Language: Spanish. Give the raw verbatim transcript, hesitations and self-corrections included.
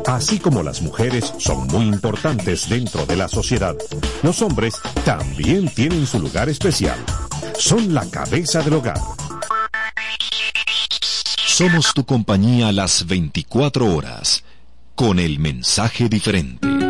Así como las mujeres son muy importantes dentro de la sociedad, los hombres también tienen su lugar especial. Son la cabeza del hogar. Somos tu compañía las veinticuatro horas, con el mensaje diferente.